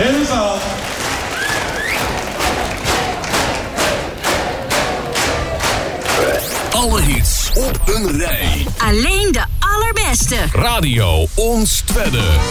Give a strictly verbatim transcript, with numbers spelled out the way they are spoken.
Hele zaal. Alle hits op een rij. Alleen de allerbeste. Radio Ons Twedde.